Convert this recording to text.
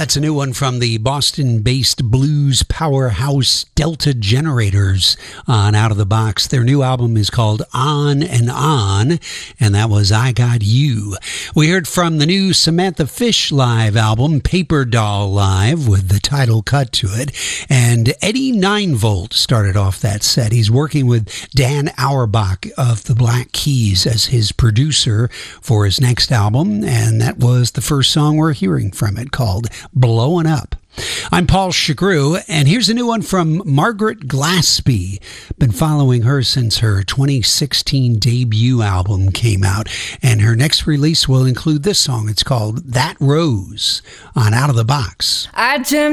That's a new one from the Boston-based blues powerhouse Delta Generators on Out of the Box. Their new album is called On, and that was I Got You. We heard from the new Samantha Fish live album, Paper Doll Live, with the title cut to it. And Eddie Ninevolt started off that set. He's working with Dan Auerbach of the Black Keys as his producer for his next album, and that was the first song we're hearing from it, called Blowin' Up. I'm Paul Chagru, and here's a new one from Margaret Glaspie. Been following her since her 2016 debut album came out, and her next release will include this song. It's called That Rose on Out of the Box. I dreamt